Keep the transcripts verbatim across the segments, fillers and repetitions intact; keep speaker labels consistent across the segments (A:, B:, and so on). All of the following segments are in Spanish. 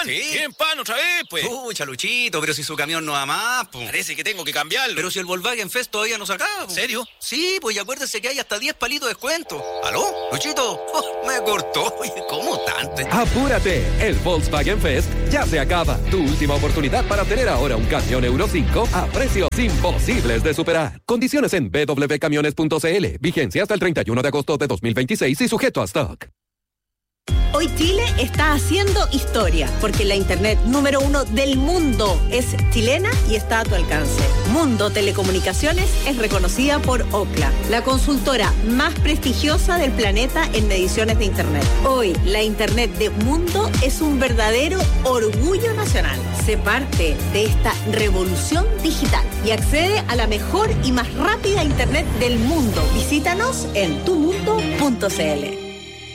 A: ¿Sí?
B: ¿Quieren pan otra vez, pues?
A: Pucha, Luchito, pero si su camión no va más, po.
B: Parece que tengo que cambiarlo.
A: Pero si el Volkswagen Fest todavía no se acaba, po.
B: ¿En serio?
A: Sí, pues y acuérdese que hay hasta diez palitos de descuento. ¿Aló? Luchito, oh, me cortó. Oye, ¿cómo tanto?
C: ¡Apúrate! El Volkswagen Fest ya se acaba. Tu última oportunidad para tener ahora un camión Euro cinco a precios imposibles de superar. Condiciones en b w camiones punto c l. Vigencia hasta el treinta y uno de agosto de dos mil veintiséis y sujeto a stock.
D: Hoy Chile está haciendo historia, porque la internet número uno del mundo es chilena y está a tu alcance. Mundo Telecomunicaciones es reconocida por Ookla, la consultora más prestigiosa del planeta en mediciones de internet. Hoy, la internet de Mundo es un verdadero orgullo nacional. Sé parte de esta revolución digital y accede a la mejor y más rápida internet del mundo. Visítanos en tu mundo punto c l.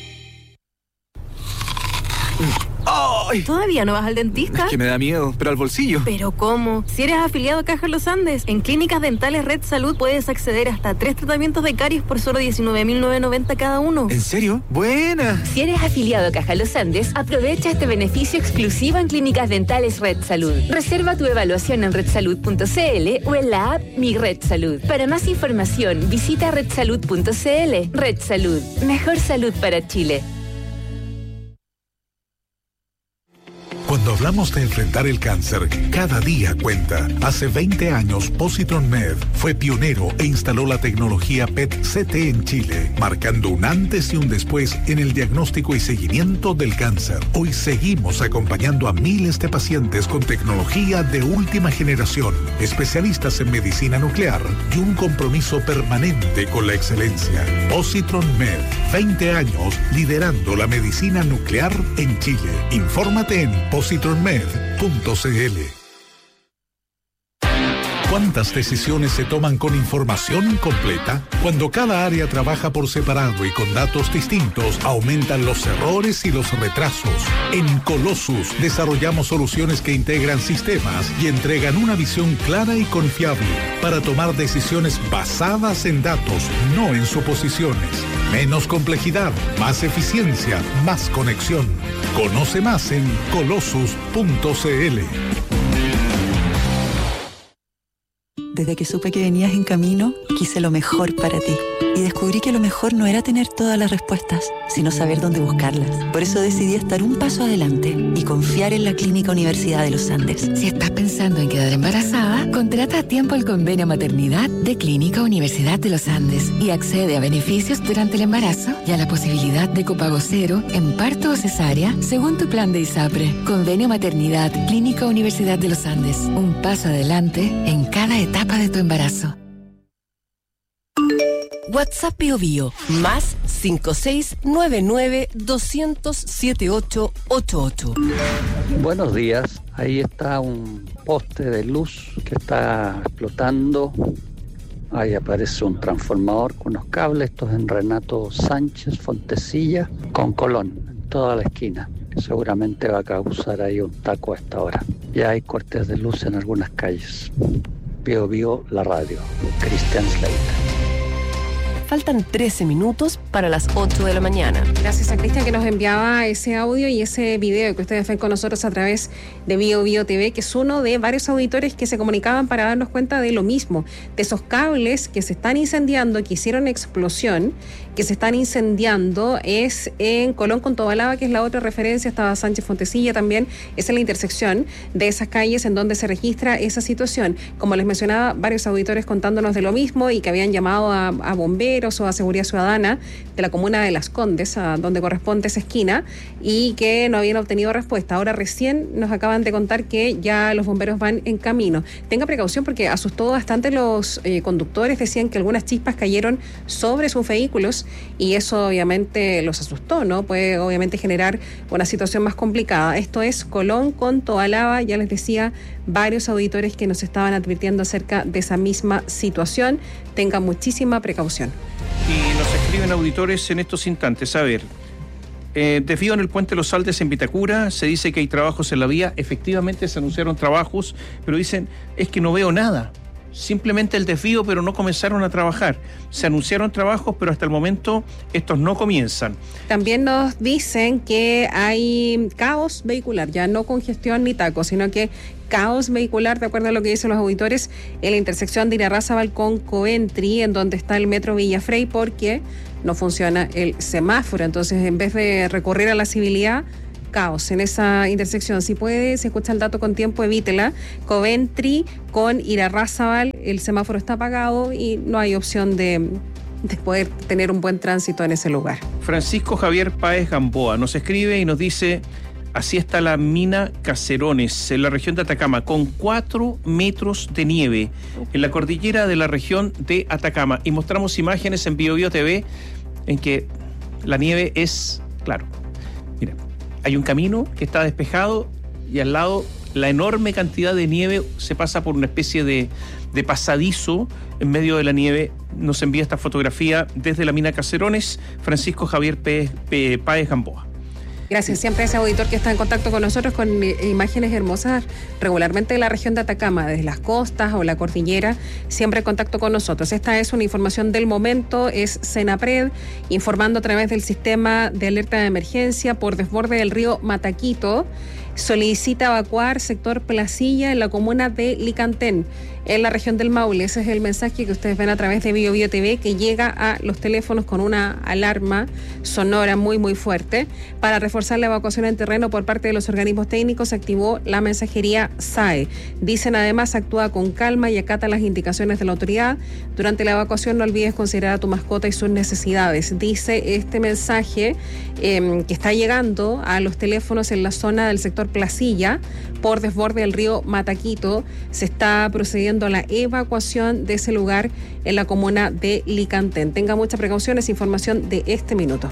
E: ¡Ay!
F: ¿Todavía no vas al dentista?
E: Es que me da miedo, pero al bolsillo.
F: ¿Pero cómo? Si eres afiliado a Caja Los Andes, en Clínicas Dentales Red Salud puedes acceder hasta tres tratamientos de caries por solo diecinueve mil novecientos noventa cada uno.
E: ¿En serio? ¡Buena!
G: Si eres afiliado a Caja Los Andes, aprovecha este beneficio exclusivo en Clínicas Dentales Red Salud. Reserva tu evaluación en red salud punto c l o en la app Mi Red Salud. Para más información, visita red salud punto c l. Red Salud. Mejor salud para Chile.
H: Cuando hablamos de enfrentar el cáncer, cada día cuenta. Hace veinte años, Positron Med fue pionero e instaló la tecnología P E T C T en Chile, marcando un antes y un después en el diagnóstico y seguimiento del cáncer. Hoy seguimos acompañando a miles de pacientes con tecnología de última generación, especialistas en medicina nuclear y un compromiso permanente con la excelencia. Positron Med, veinte años liderando la medicina nuclear en Chile. Infórmate en positron med punto c l. ¿Cuántas decisiones se toman con información incompleta? Cuando cada área trabaja por separado y con datos distintos, aumentan los errores y los retrasos. En Colossus desarrollamos soluciones que integran sistemas y entregan una visión clara y confiable para tomar decisiones basadas en datos, no en suposiciones. Menos complejidad, más eficiencia, más conexión. Conoce más en colossus punto c l.
I: Desde que supe que venías en camino, quise lo mejor para ti. Y descubrí que lo mejor no era tener todas las respuestas, sino saber dónde buscarlas. Por eso decidí estar un paso adelante y confiar en la Clínica Universidad de los Andes.
J: Si estás pensando en quedar embarazada, contrata a tiempo el convenio maternidad de Clínica Universidad de los Andes y accede a beneficios durante el embarazo y a la posibilidad de copago cero en parto o cesárea según tu plan de ISAPRE. Convenio maternidad Clínica Universidad de los Andes. Un paso adelante en cada etapa de tu embarazo.
K: WhatsApp Bio Bio, más cinco seis nueve nueve dos cero cero siete ocho ocho ocho.
L: Buenos días, ahí está un poste de luz que está explotando. Ahí aparece un transformador con unos cables, estos en Renato Sánchez Fontecilla, con Colón, en toda la esquina. Seguramente va a causar ahí un taco a esta hora. Ya hay cortes de luz en algunas calles. Bio Bio, la radio. Cristian Slater.
K: Faltan trece minutos para las ocho de la mañana.
M: Gracias a Cristian que nos enviaba ese audio y ese video que ustedes ven con nosotros a través de Bio Bio T V, que es uno de varios auditores que se comunicaban para darnos cuenta de lo mismo, de esos cables que se están incendiando, que hicieron explosión, que se están incendiando, es en Colón con Tobalaba, que es la otra referencia, estaba Sánchez Fontecilla también, es en la intersección de esas calles en donde se registra esa situación. Como les mencionaba, varios auditores contándonos de lo mismo y que habían llamado a, a bomberos o a Seguridad Ciudadana de la comuna de Las Condes, a donde corresponde esa esquina, y que no habían obtenido respuesta. Ahora recién nos acaban de contar que ya los bomberos van en camino. Tenga precaución porque asustó bastante los eh, conductores, decían que algunas chispas cayeron sobre sus vehículos y eso obviamente los asustó, ¿no? Puede obviamente generar una situación más complicada. Esto es Colón con Tobalaba, ya les decía, varios auditores que nos estaban advirtiendo acerca de esa misma situación. Tengan muchísima precaución.
B: Y nos escriben auditores en estos instantes. A ver, eh, desvío en el puente Los Aldes en Vitacura, se dice que hay trabajos en la vía. Efectivamente se anunciaron trabajos, pero dicen, es que no veo nada. simplemente el desvío, pero no comenzaron a trabajar. Se anunciaron trabajos, pero hasta el momento estos no comienzan.
M: También nos dicen que hay caos vehicular, ya no congestión ni taco, sino que caos vehicular, de acuerdo a lo que dicen los auditores, en la intersección de Irarrázaval con Coventry, en donde está el metro Villafrey, porque no funciona el semáforo. Entonces, en vez de recurrir a la civilidad, caos en esa intersección. Si puede, si escucha el dato con tiempo, evítela. Coventry con Irarrázaval, el semáforo está apagado y no hay opción de, de poder tener un buen tránsito en ese lugar.
B: Francisco Javier Páez Gamboa nos escribe y nos dice: así está la mina Caserones, en la región de Atacama, con cuatro metros de nieve, en la cordillera de la región de Atacama. Y mostramos imágenes en BioBio T V en que la nieve es, claro, mira, hay un camino que está despejado y al lado la enorme cantidad de nieve se pasa por una especie de, de pasadizo en medio de la nieve. Nos envía esta fotografía desde la mina Caserones, Francisco Javier Páez, Páez Gamboa.
M: Gracias siempre a ese auditor que está en contacto con nosotros con imágenes hermosas regularmente de la región de Atacama, desde las costas o la cordillera, siempre en contacto con nosotros. Esta es una información del momento, es Senapred informando a través del sistema de alerta de emergencia por desborde del río Mataquito. Solicita evacuar sector Placilla en la comuna de Licantén, en la región del Maule. Ese es el mensaje que ustedes ven a través de BioBio T V, que llega a los teléfonos con una alarma sonora muy muy fuerte. Para reforzar la evacuación en terreno por parte de los organismos técnicos, se activó la mensajería S A E. Dicen además, actúa con calma y acata las indicaciones de la autoridad. Durante la evacuación no olvides considerar a tu mascota y sus necesidades. Dice este mensaje eh, que está llegando a los teléfonos en la zona del sector Placilla por desborde del río Mataquito. Se está procediendo a la evacuación de ese lugar en la comuna de Licantén. Tenga muchas precauciones, información de este minuto.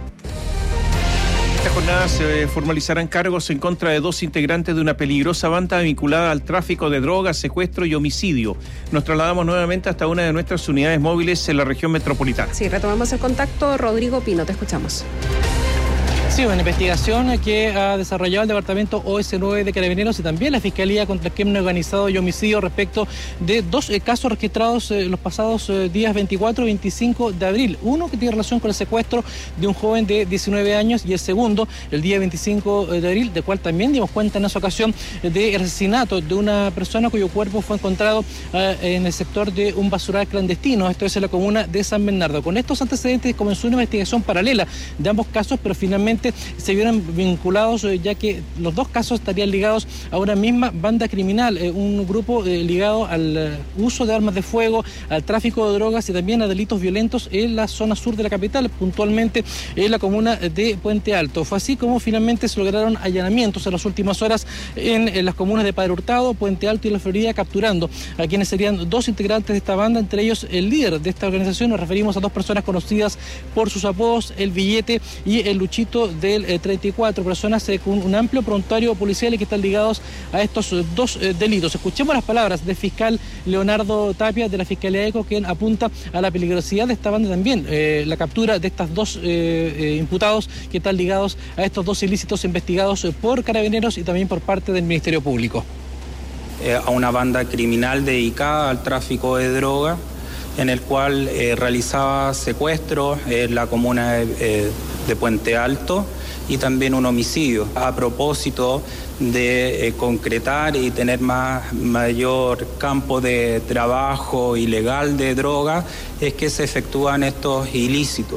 B: Esta jornada se formalizarán cargos en contra de dos integrantes de una peligrosa banda vinculada al tráfico de drogas, secuestro y homicidio. Nos trasladamos nuevamente hasta una de nuestras unidades móviles en la región metropolitana.
M: Sí, retomamos el contacto. Rodrigo Pino, te escuchamos.
N: Sí, una investigación que ha desarrollado el Departamento O S nueve de Carabineros y también la Fiscalía contra el Crimen Organizado y Homicidio respecto de dos eh, casos registrados eh, los pasados eh, días veinticuatro y veinticinco de abril. Uno que tiene relación con el secuestro de un joven de diecinueve años y el segundo, el día veinticinco de abril, de cual también dimos cuenta en esa ocasión del asesinato de una persona cuyo cuerpo fue encontrado eh, en el sector de un basural clandestino. Esto es en la comuna de San Bernardo. Con estos antecedentes comenzó una investigación paralela de ambos casos, pero finalmente se vieron vinculados, eh, ya que los dos casos estarían ligados a una misma banda criminal, eh, un grupo eh, ligado al eh, uso de armas de fuego, al tráfico de drogas y también a delitos violentos en la zona sur de la capital, puntualmente en la comuna de Puente Alto. Fue así como finalmente se lograron allanamientos en las últimas horas en, en las comunas de Padre Hurtado, Puente Alto y La Florida, capturando a quienes serían dos integrantes de esta banda, entre ellos el líder de esta organización. Nos referimos a dos personas conocidas por sus apodos, el Billete y el Luchito, del eh, treinta y cuatro, personas eh, con un amplio prontuario policial y que están ligados a estos eh, dos eh, delitos. Escuchemos las palabras del fiscal Leonardo Tapia de la Fiscalía ECO, quien apunta a la peligrosidad de esta banda también, eh, la captura de estos dos eh, eh, imputados que están ligados a estos dos ilícitos investigados eh, por Carabineros y también por parte del Ministerio Público.
O: Eh, a una banda criminal dedicada al tráfico de droga, en el cual eh, realizaba secuestros en la comuna de, eh, de Puente Alto y también un homicidio. A propósito de eh, concretar y tener más, mayor campo de trabajo ilegal de droga, es que se efectúan estos ilícitos.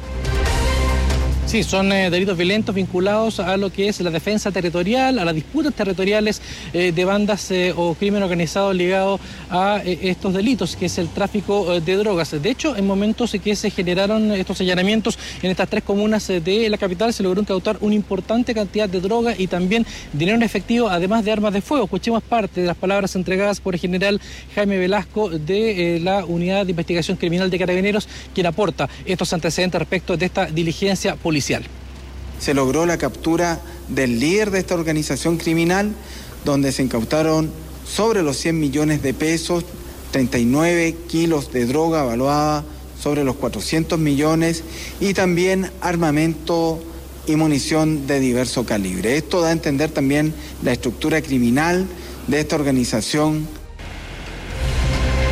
N: Sí, son eh, delitos violentos vinculados a lo que es la defensa territorial, a las disputas territoriales eh, de bandas eh, o crimen organizado ligado a eh, estos delitos, que es el tráfico eh, de drogas. De hecho, en momentos en que se generaron estos allanamientos en estas tres comunas eh, de la capital, se logró incautar una importante cantidad de droga y también dinero en efectivo, además de armas de fuego. Escuchemos parte de las palabras entregadas por el general Jaime Velasco de eh, la Unidad de Investigación Criminal de Carabineros, quien aporta estos antecedentes respecto de esta diligencia policial.
P: Se logró la captura del líder de esta organización criminal, donde se incautaron sobre los cien millones de pesos, treinta y nueve kilos de droga evaluada sobre los cuatrocientos millones y también armamento y munición de diverso calibre. Esto da a entender también la estructura criminal de esta organización.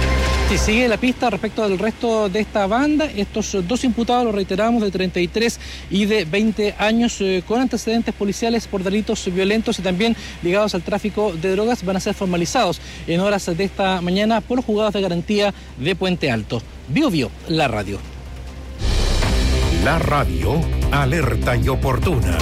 N: Sí, sigue la pista respecto del resto de esta banda. Estos dos imputados, lo reiteramos, de treinta y tres y de veinte años, eh, con antecedentes policiales por delitos violentos y también ligados al tráfico de drogas, van a ser formalizados en horas de esta mañana por los juzgados de garantía de Puente Alto. Bio Bio, la radio.
H: La radio, alerta y oportuna.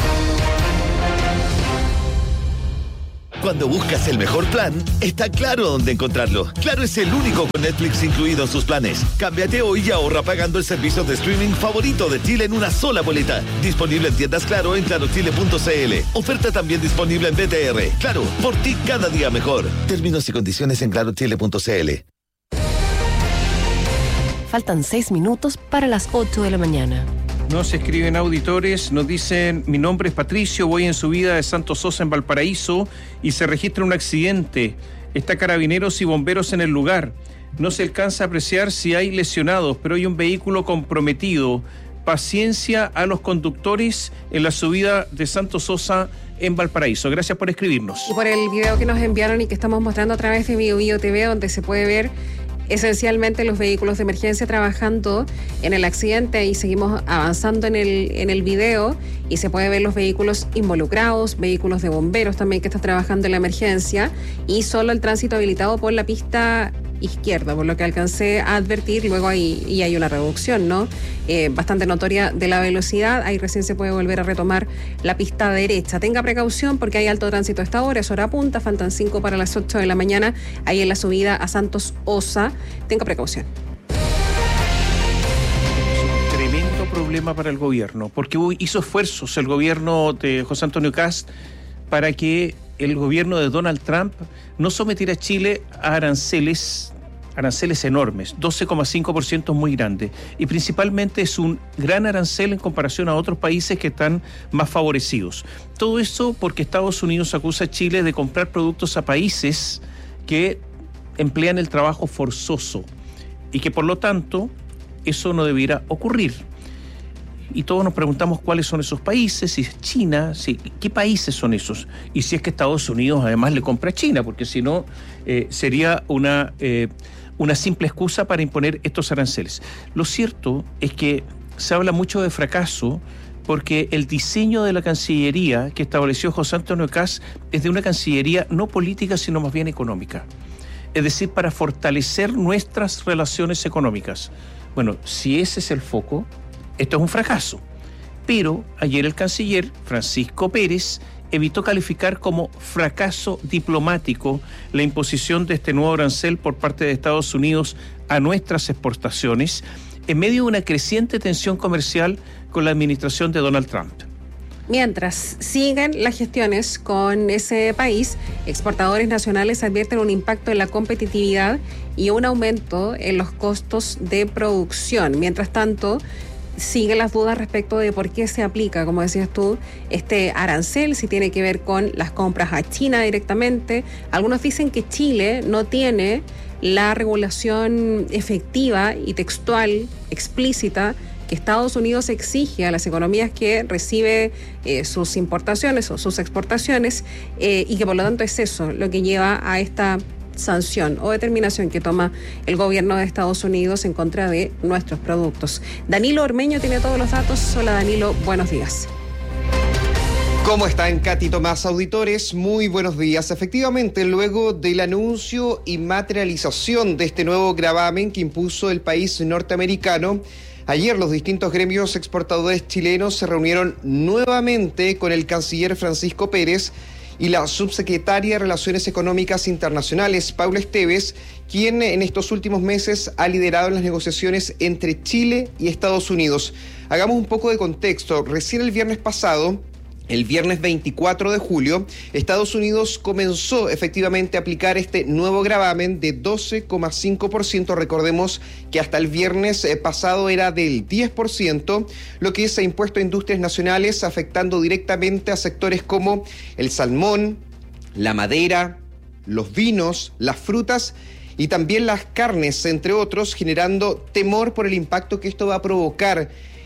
Q: Cuando buscas el mejor plan, está Claro dónde encontrarlo. Claro es el único con Netflix incluido en sus planes. Cámbiate hoy y ahorra pagando el servicio de streaming favorito de Chile en una sola boleta. Disponible en tiendas Claro en claro chile punto c l. Oferta también disponible en B T R. Claro, por ti cada día mejor. Términos y condiciones en claro chile punto c l.
K: Faltan seis minutos para las ocho de la mañana.
B: Nos escriben auditores, nos dicen: mi nombre es Patricio, voy en subida de Santo Sosa en Valparaíso y se registra un accidente. Está carabineros y bomberos en el lugar. No se alcanza a apreciar si hay lesionados, pero hay un vehículo comprometido. Paciencia a los conductores en la subida de Santo Sosa en Valparaíso. Gracias por escribirnos.
M: Y por el video que nos enviaron y que estamos mostrando a través de Bio Bio T V, donde se puede ver esencialmente los vehículos de emergencia trabajando en el accidente, y seguimos avanzando en el, en el video y se puede ver los vehículos involucrados, vehículos de bomberos también que están trabajando en la emergencia, y solo el tránsito habilitado por la pista izquierda, por lo que alcancé a advertir. Luego hay, y hay una reducción, ¿no? Eh, bastante notoria de la velocidad. Ahí recién se puede volver a retomar la pista derecha. Tenga precaución porque hay alto tránsito a esta hora, es hora punta, faltan cinco para las ocho de la mañana, ahí en la subida a Santos Osa. Tenga precaución.
B: Tremendo problema para el gobierno, porque hizo esfuerzos el gobierno de José Antonio Kast para que el gobierno de Donald Trump no sometiera a Chile a aranceles, aranceles enormes, doce coma cinco por ciento, muy grande, y principalmente es un gran arancel en comparación a otros países que están más favorecidos. Todo eso porque Estados Unidos acusa a Chile de comprar productos a países que emplean el trabajo forzoso y que por lo tanto eso no debiera ocurrir. Y todos nos preguntamos cuáles son esos países, si es China, si, qué países son esos, y si es que Estados Unidos además le compra a China, porque si no eh, sería una, eh, una simple excusa para imponer estos aranceles. Lo cierto es que se habla mucho de fracaso porque el diseño de la Cancillería que estableció José Antonio Kast es de una Cancillería no política, sino más bien económica. Es decir, para fortalecer nuestras relaciones económicas. Bueno, si ese es el foco, esto es un fracaso. Pero ayer el canciller Francisco Pérez evitó calificar como fracaso diplomático la imposición de este nuevo arancel por parte de Estados Unidos a nuestras exportaciones en medio de una creciente tensión comercial con la administración de Donald Trump.
M: Mientras siguen las gestiones con ese país, exportadores nacionales advierten un impacto en la competitividad y un aumento en los costos de producción. Mientras tanto, siguen las dudas respecto de por qué se aplica, como decías tú, este arancel, si tiene que ver con las compras a China directamente. Algunos dicen que Chile no tiene la regulación efectiva y textual, explícita, que Estados Unidos exige a las economías que recibe eh, sus importaciones o sus exportaciones, eh, y que por lo tanto es eso lo que lleva a esta sanción o determinación que toma el gobierno de Estados Unidos en contra de nuestros productos. Danilo Ormeño tiene todos los datos. Hola Danilo, buenos días.
R: ¿Cómo están, Katy Tomás, auditores? Muy buenos días. Efectivamente, luego del anuncio y materialización de este nuevo gravamen que impuso el país norteamericano, ayer los distintos gremios exportadores chilenos se reunieron nuevamente con el canciller Francisco Pérez y la subsecretaria de Relaciones Económicas Internacionales, Paula Esteves, quien en estos últimos meses ha liderado las negociaciones entre Chile y Estados Unidos. Hagamos un poco de contexto. Recién el viernes pasado, el viernes veinticuatro de julio, Estados Unidos comenzó efectivamente a aplicar este nuevo gravamen de doce coma cinco por ciento. Recordemos que hasta el viernes pasado era del diez por ciento, lo que se ha impuesto a industrias nacionales, afectando directamente a sectores como el salmón, la madera, los vinos, las frutas y también las carnes, entre otros, generando temor por el impacto que esto va a provocar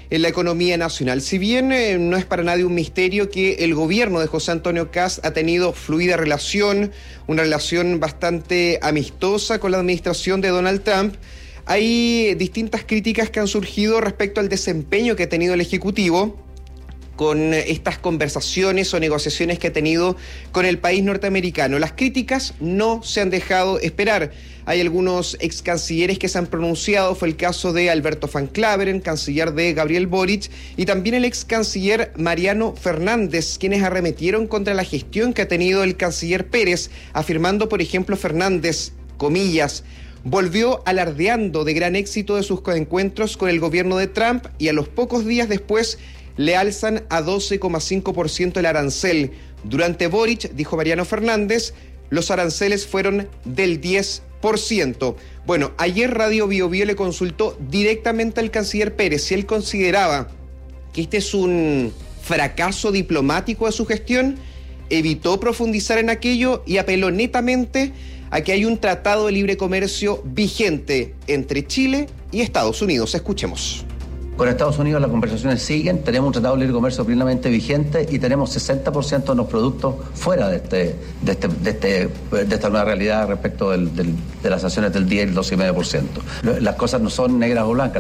R: en la economía nacional. Si bien eh, no es para nadie un misterio que el gobierno de José Antonio Kast ha tenido fluida relación, una relación bastante amistosa con la administración de Donald Trump, hay distintas críticas que han surgido respecto al desempeño que ha tenido el Ejecutivo con estas conversaciones o negociaciones que ha tenido con el país norteamericano. Las críticas no se han dejado esperar. Hay algunos ex cancilleres que se han pronunciado, fue el caso de Alberto Van Claveren, canciller de Gabriel Boric, y también el ex canciller Mariano Fernández, quienes arremetieron contra la gestión que ha tenido el canciller Pérez, afirmando, por ejemplo, Fernández, comillas, volvió alardeando de gran éxito de sus encuentros con el gobierno de Trump y a los pocos días después le alzan a doce coma cinco por ciento el arancel. Durante Boric, dijo Mariano Fernández, los aranceles fueron del diez por ciento. Bueno, ayer Radio Bio Bio le consultó directamente al canciller Pérez si él consideraba que este es un fracaso diplomático de su gestión, evitó profundizar en aquello y apeló netamente a que hay un tratado de libre comercio vigente entre Chile y Estados Unidos. Escuchemos.
S: Con Estados Unidos las conversaciones siguen, tenemos un tratado de libre comercio plenamente vigente y tenemos sesenta por ciento de los productos fuera de, este, de, este, de, este, de esta nueva realidad respecto del, del, de las sanciones del diez y el doce coma cinco por ciento. Las cosas no son negras o blancas.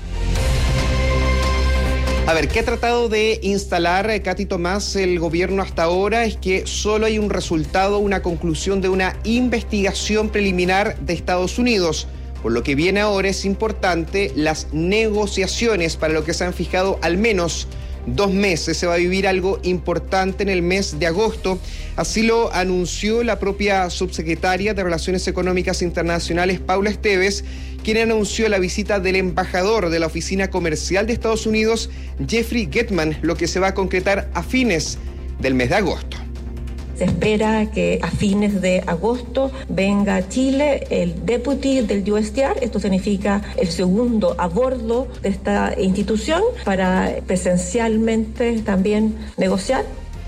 R: A ver, ¿qué ha tratado de instalar, Katy Tomás, el gobierno hasta ahora? Es que solo hay un resultado, una conclusión de una investigación preliminar de Estados Unidos. Por lo que viene ahora es importante las negociaciones, para lo que se han fijado al menos dos meses. Se va a vivir algo importante en el mes de agosto. Así lo anunció la propia subsecretaria de Relaciones Económicas Internacionales, Paula Esteves, quien anunció la visita del embajador de la Oficina Comercial de Estados Unidos, Jeffrey Getman, lo que se va a concretar a fines del mes de agosto.
T: Se espera que a fines de agosto venga a Chile el deputy del U S T R, esto significa el segundo a bordo de esta institución, para presencialmente también negociar.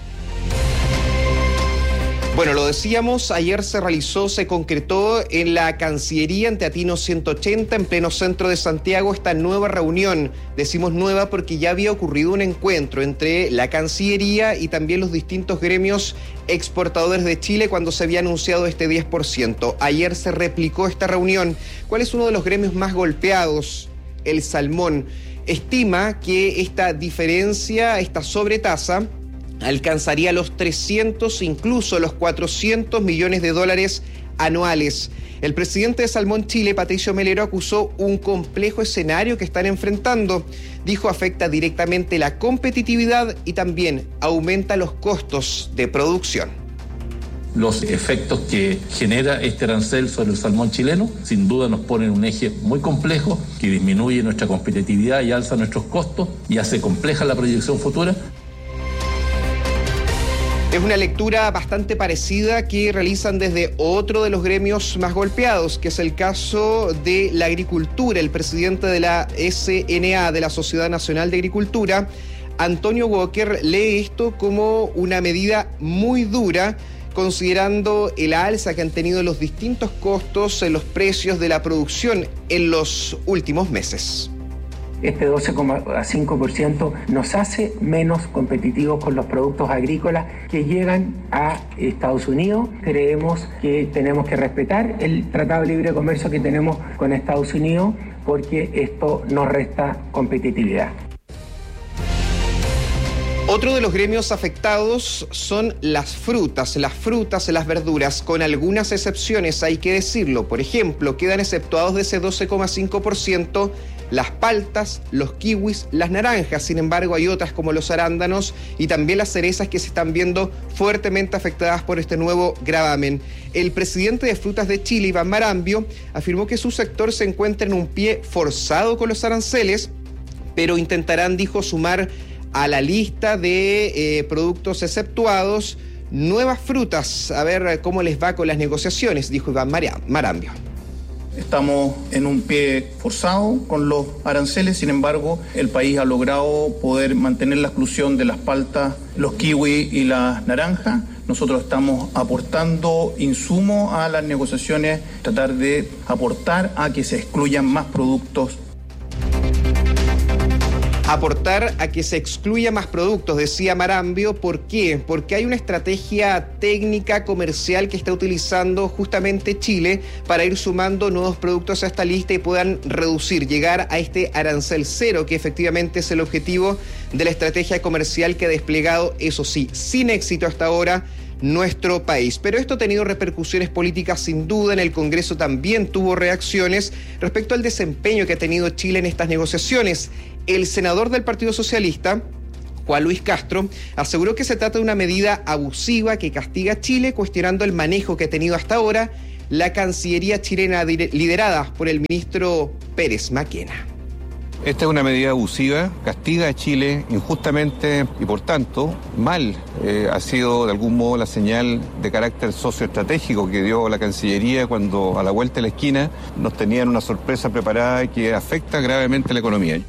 R: Bueno, lo decíamos, ayer se realizó, se concretó en la Cancillería en Teatino ciento ochenta, en pleno centro de Santiago, esta nueva reunión. Decimos nueva porque ya había ocurrido un encuentro entre la Cancillería y también los distintos gremios exportadores de Chile cuando se había anunciado este diez por ciento. Ayer se replicó esta reunión. ¿Cuál es uno de los gremios más golpeados? El salmón. Estima que esta diferencia, esta sobretasa, alcanzaría los trescientos, incluso los cuatrocientos millones de dólares anuales. El presidente de Salmón Chile, Patricio Melero, acusó un complejo escenario que están enfrentando. Dijo, afecta directamente la competitividad y también aumenta los costos de producción.
U: Los efectos que genera este arancel sobre el salmón chileno sin duda nos ponen un eje muy complejo que disminuye nuestra competitividad y alza nuestros costos y hace compleja la proyección futura.
R: Es una lectura bastante parecida que realizan desde otro de los gremios más golpeados, que es el caso de la agricultura. El presidente de la S N A, de la Sociedad Nacional de Agricultura, Antonio Walker, lee esto como una medida muy dura, considerando el alza que han tenido los distintos costos en los precios de la producción en los últimos meses.
V: Este doce coma cinco por ciento nos hace menos competitivos con los productos agrícolas que llegan a Estados Unidos. Creemos que tenemos que respetar el Tratado de Libre Comercio que tenemos con Estados Unidos porque esto nos resta competitividad.
R: Otro de los gremios afectados son las frutas, las frutas, las verduras, con algunas excepciones, hay que decirlo. Por ejemplo, quedan exceptuados de ese doce coma cinco por ciento las paltas, los kiwis, las naranjas. Sin embargo, hay otras como los arándanos y también las cerezas que se están viendo fuertemente afectadas por este nuevo gravamen. El presidente de Frutas de Chile, Iván Marambio, afirmó que su sector se encuentra en un pie forzado con los aranceles, pero intentarán, dijo, sumar a la lista de eh, productos exceptuados nuevas frutas. A ver cómo les va con las negociaciones, dijo Iván Marambio.
W: Estamos en un pie forzado con los aranceles, sin embargo, el país ha logrado poder mantener la exclusión de las paltas, los kiwi y las naranjas. Nosotros estamos aportando insumos a las negociaciones, tratar de aportar a que se excluyan más productos.
R: aportar a que se excluya más productos, decía Marambio. ¿Por qué? Porque hay una estrategia técnica comercial que está utilizando justamente Chile para ir sumando nuevos productos a esta lista y puedan reducir, llegar a este arancel cero, que efectivamente es el objetivo de la estrategia comercial que ha desplegado, eso sí, sin éxito hasta ahora, nuestro país. Pero esto ha tenido repercusiones políticas sin duda. En el Congreso también tuvo reacciones respecto al desempeño que ha tenido Chile en estas negociaciones. El senador del Partido Socialista, Juan Luis Castro, aseguró que se trata de una medida abusiva que castiga a Chile, cuestionando el manejo que ha tenido hasta ahora la Cancillería chilena liderada por el ministro Pérez Maquena.
A: Esta es una medida abusiva, castiga a Chile injustamente y por tanto mal. Eh, ha sido de algún modo la señal de carácter socioestratégico que dio la Cancillería cuando a la vuelta de la esquina nos tenían una sorpresa preparada que afecta gravemente la economía.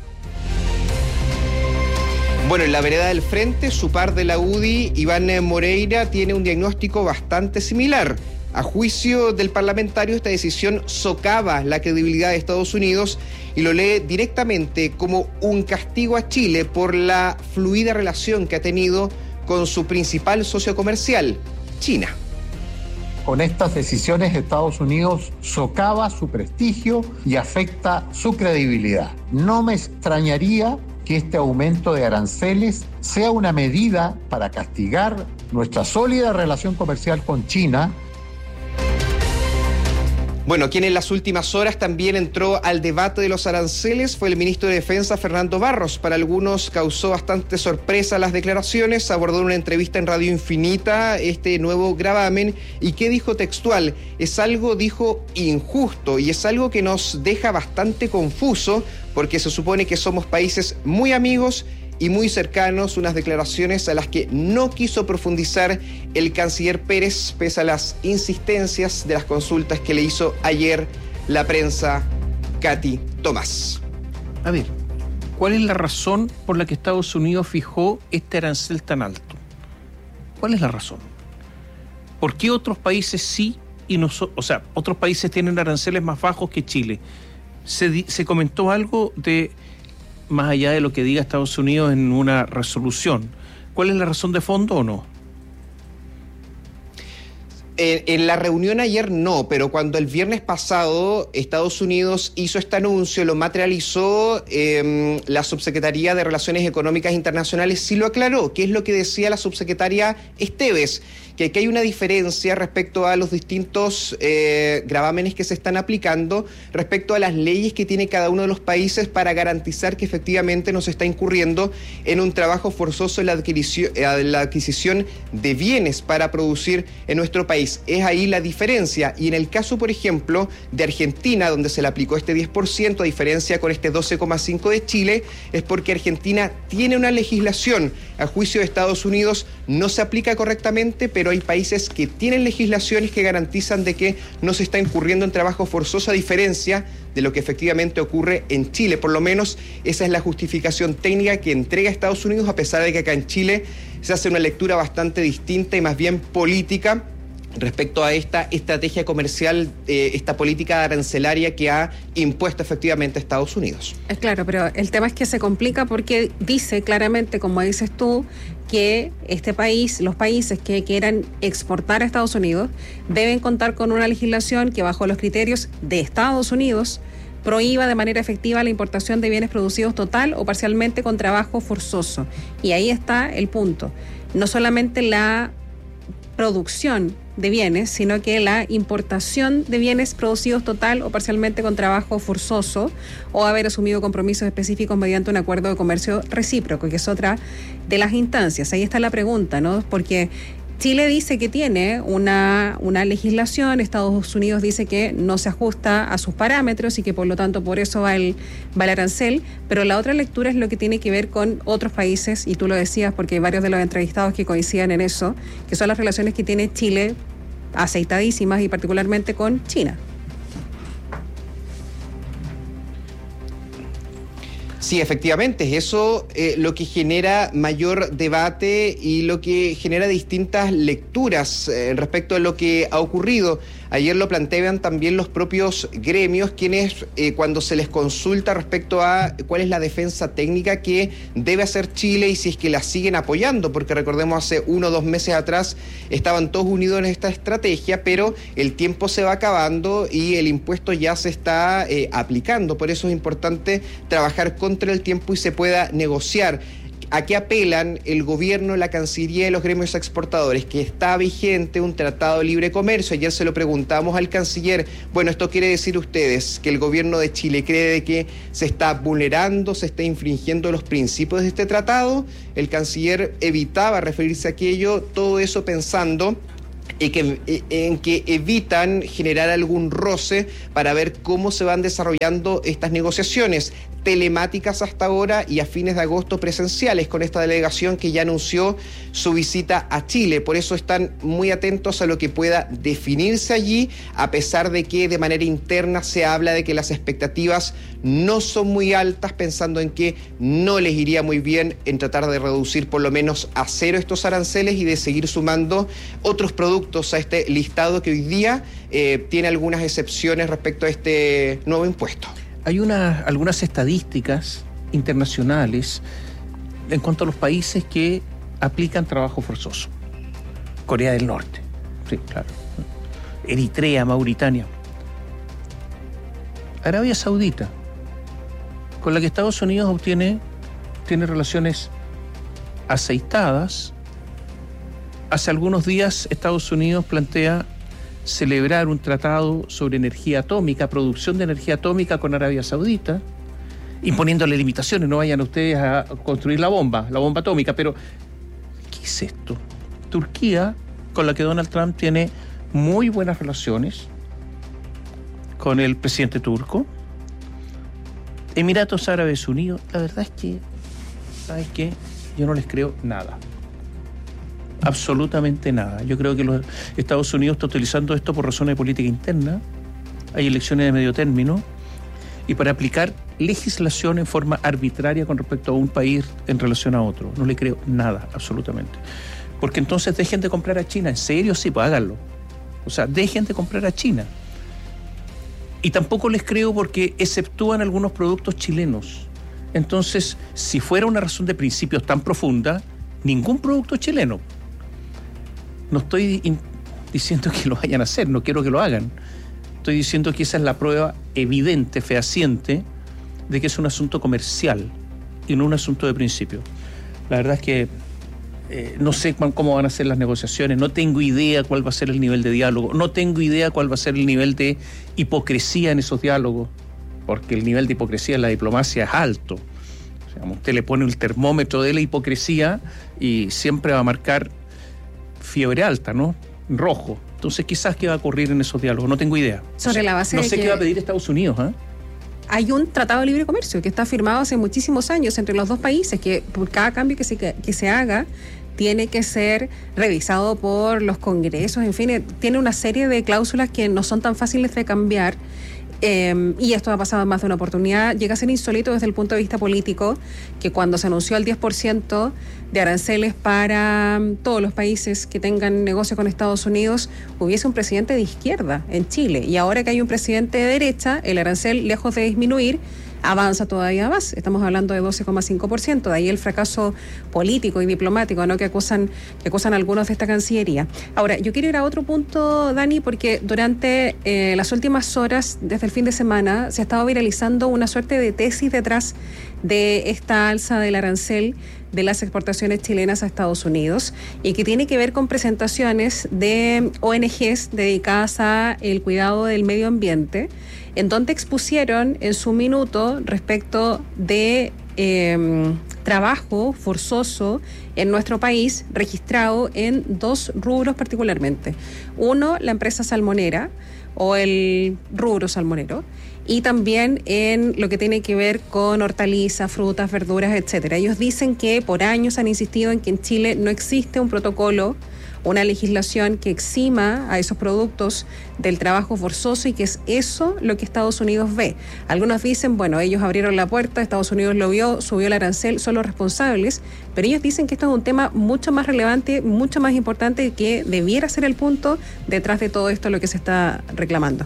R: Bueno, en la vereda del frente, su par de la U D I, Iván Moreira, tiene un diagnóstico bastante similar. A juicio del parlamentario, esta decisión socava la credibilidad de Estados Unidos y lo lee directamente como un castigo a Chile por la fluida relación que ha tenido con su principal socio comercial, China.
C: Con estas decisiones, Estados Unidos socava su prestigio y afecta su credibilidad. No me extrañaría que este aumento de aranceles sea una medida para castigar nuestra sólida relación comercial con China.
R: Bueno, quien en las últimas horas también entró al debate de los aranceles fue el ministro de Defensa, Fernando Barros. Para algunos causó bastante sorpresa las declaraciones. Abordó en una entrevista en Radio Infinita este nuevo gravamen. ¿Y qué dijo textual? Es algo, dijo, injusto, y es algo que nos deja bastante confuso porque se supone que somos países muy amigos y muy cercanos, unas declaraciones a las que no quiso profundizar el canciller Pérez, pese a las insistencias de las consultas que le hizo ayer la prensa Katy Tomás.
B: A ver, ¿cuál es la razón por la que Estados Unidos fijó este arancel tan alto? ¿Cuál es la razón? ¿Por qué otros países sí y nosotros, o sea, otros países tienen aranceles más bajos que Chile? Se, di, se comentó algo de, más allá de lo que diga Estados Unidos en una resolución. ¿Cuál es la razón de fondo o no?
R: En, en la reunión ayer no, pero cuando el viernes pasado Estados Unidos hizo este anuncio, lo materializó, eh, la Subsecretaría de Relaciones Económicas Internacionales sí lo aclaró. ¿Qué es lo que decía la subsecretaria Esteves? Que aquí hay una diferencia respecto a los distintos eh, gravámenes que se están aplicando, respecto a las leyes que tiene cada uno de los países para garantizar que efectivamente no se está incurriendo en un trabajo forzoso en la adquisición, en la adquisición de bienes para producir en nuestro país. Es ahí la diferencia. Y en el caso, por ejemplo, de Argentina, donde se le aplicó este diez por ciento, a diferencia con este doce coma cinco por ciento de Chile, es porque Argentina tiene una legislación. A juicio de Estados Unidos no se aplica correctamente, pero hay países que tienen legislaciones que garantizan de que no se está incurriendo en trabajo forzoso, a diferencia de lo que efectivamente ocurre en Chile. Por lo menos esa es la justificación técnica que entrega Estados Unidos, a pesar de que acá en Chile se hace una lectura bastante distinta y más bien política respecto a esta estrategia comercial, eh, esta política arancelaria que ha impuesto efectivamente Estados Unidos.
M: Es claro, pero el tema es que se complica porque dice claramente, como dices tú, que este país, los países que quieran exportar a Estados Unidos deben contar con una legislación que, bajo los criterios de Estados Unidos, prohíba de manera efectiva la importación de bienes producidos total o parcialmente con trabajo forzoso. Y ahí está el punto. No solamente la producción de bienes, sino que la importación de bienes producidos total o parcialmente con trabajo forzoso, o haber asumido compromisos específicos mediante un acuerdo de comercio recíproco, que es otra de las instancias. Ahí está la pregunta, ¿no? Porque Chile dice que tiene una, una legislación, Estados Unidos dice que no se ajusta a sus parámetros y que por lo tanto por eso va el, va el arancel, pero la otra lectura es lo que tiene que ver con otros países, y tú lo decías porque hay varios de los entrevistados que coinciden en eso, que son las relaciones que tiene Chile aceitadísimas y particularmente con China.
R: Sí, efectivamente, es eso eh, lo que genera mayor debate y lo que genera distintas lecturas eh, respecto a lo que ha ocurrido. Ayer lo planteaban también los propios gremios, quienes eh, cuando se les consulta respecto a cuál es la defensa técnica que debe hacer Chile y si es que la siguen apoyando, porque recordemos hace uno o dos meses atrás estaban todos unidos en esta estrategia, pero el tiempo se va acabando y el impuesto ya se está eh, aplicando. Por eso es importante trabajar contra el tiempo y se pueda negociar. ¿A qué apelan el gobierno, la Cancillería y los gremios exportadores? Que está vigente un tratado de libre comercio. Ayer se lo preguntamos al canciller. Bueno, esto quiere decir ustedes que el gobierno de Chile cree de que se está vulnerando, se está infringiendo los principios de este tratado. El canciller evitaba referirse a aquello, todo eso pensando en que, en que evitan generar algún roce para ver cómo se van desarrollando estas negociaciones telemáticas hasta ahora y a fines de agosto presenciales con esta delegación que ya anunció su visita a Chile. Por eso están muy atentos a lo que pueda definirse allí, a pesar de que de manera interna se habla de que las expectativas no son muy altas, pensando en que no les iría muy bien en tratar de reducir por lo menos a cero estos aranceles y de seguir sumando otros productos a este listado que hoy día eh, tiene algunas excepciones respecto a este nuevo impuesto.
B: Hay una, algunas estadísticas internacionales en cuanto a los países que aplican trabajo forzoso. Corea del Norte, sí, claro. Eritrea, Mauritania. Arabia Saudita, con la que Estados Unidos obtiene, tiene relaciones aceitadas. Hace algunos días Estados Unidos plantea celebrar un tratado sobre energía atómica, producción de energía atómica con Arabia Saudita, imponiéndole limitaciones, no vayan ustedes a construir la bomba, la bomba atómica, pero ¿qué es esto? Turquía, con la que Donald Trump tiene muy buenas relaciones con el presidente turco, Emiratos Árabes Unidos, la verdad es que, ¿sabes qué? Yo no les creo nada. Absolutamente nada. Yo creo que los Estados Unidos está utilizando esto por razones de política interna. Hay elecciones de medio término y para aplicar legislación en forma arbitraria con respecto a un país en relación a otro. No le creo nada, absolutamente. Porque entonces dejen de comprar a China. ¿En serio? Sí, pues háganlo. O sea, dejen de comprar a China. Y tampoco les creo porque exceptúan algunos productos chilenos. Entonces, si fuera una razón de principios tan profunda, ningún producto chileno. No estoy in- diciendo que lo vayan a hacer, no quiero que lo hagan. Estoy diciendo que esa es la prueba evidente, fehaciente, de que es un asunto comercial y no un asunto de principio. La verdad es que eh, no sé cómo van a ser las negociaciones, no tengo idea cuál va a ser el nivel de diálogo, no tengo idea cuál va a ser el nivel de hipocresía en esos diálogos, porque el nivel de hipocresía en la diplomacia es alto. O sea, usted le pone el termómetro de la hipocresía y siempre va a marcar fiebre alta, ¿no? Rojo. Entonces, quizás qué va a ocurrir en esos diálogos, no tengo idea.
M: Sobre o sea, la base
B: no
M: de
B: sé
M: que
B: qué va a pedir Estados Unidos, ¿eh?
M: Hay un tratado de libre comercio que está firmado hace muchísimos años entre los dos países, que por cada cambio que se, que se haga tiene que ser revisado por los congresos, en fin, tiene una serie de cláusulas que no son tan fáciles de cambiar. Eh, y esto ha pasado en más de una oportunidad. Llega a ser insólito desde el punto de vista político que cuando se anunció el diez por ciento de aranceles para todos los países que tengan negocio con Estados Unidos, hubiese un presidente de izquierda en Chile. Y ahora que hay un presidente de derecha, el arancel, lejos de disminuir, avanza todavía más. Estamos hablando de doce coma cinco por ciento. De ahí el fracaso político y diplomático, ¿no?, que acusan, que acusan algunos de esta Cancillería. Ahora, yo quiero ir a otro punto, Dani, porque durante eh, las últimas horas, desde el fin de semana, se ha estado viralizando una suerte de tesis detrás de esta alza del arancel de las exportaciones chilenas a Estados Unidos y que tiene que ver con presentaciones de O N Ges dedicadas a el cuidado del medio ambiente, en donde expusieron en su minuto respecto de eh, trabajo forzoso en nuestro país registrado en dos rubros particularmente. Uno, la empresa salmonera o el rubro salmonero, y también en lo que tiene que ver con hortalizas, frutas, verduras, etcétera. Ellos dicen que por años han insistido en que en Chile no existe un protocolo una legislación que exima a esos productos del trabajo forzoso y que es eso lo que Estados Unidos ve. Algunos dicen, bueno, ellos abrieron la puerta, Estados Unidos lo vio, subió el arancel, son los responsables, pero ellos dicen que esto es un tema mucho más relevante, mucho más importante, que debiera ser el punto detrás de todo esto lo que se está reclamando.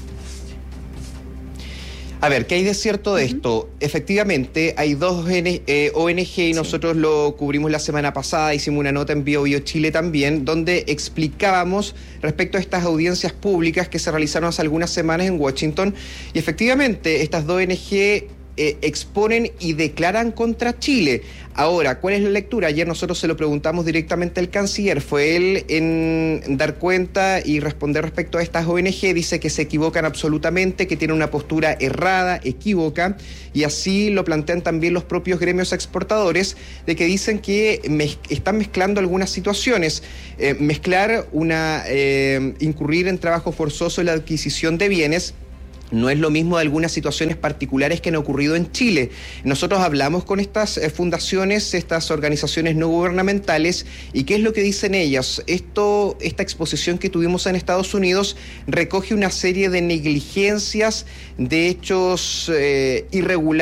R: A ver, ¿qué hay de cierto de esto? Efectivamente, hay dos O N G y nosotros lo cubrimos la semana pasada, hicimos una nota en Bio Bio Chile también, donde explicábamos respecto a estas audiencias públicas que se realizaron hace algunas semanas en Washington, y efectivamente estas dos O N G eh, exponen y declaran contra Chile. Ahora, ¿cuál es la lectura? Ayer nosotros se lo preguntamos directamente al canciller. Fue él en dar cuenta y responder respecto a estas O N G. Dice que se equivocan absolutamente, que tienen una postura errada, equívoca, y así lo plantean también los propios gremios exportadores, de que dicen que mez- están mezclando algunas situaciones. Eh, mezclar una eh, incurrir en trabajo forzoso en la adquisición de bienes no es lo mismo de algunas situaciones particulares que han ocurrido en Chile. Nosotros hablamos con estas eh, fundaciones, estas organizaciones no gubernamentales, y ¿qué es lo que dicen ellas? Esto, esta exposición que tuvimos en Estados Unidos recoge una serie de negligencias, de hechos eh, irregulares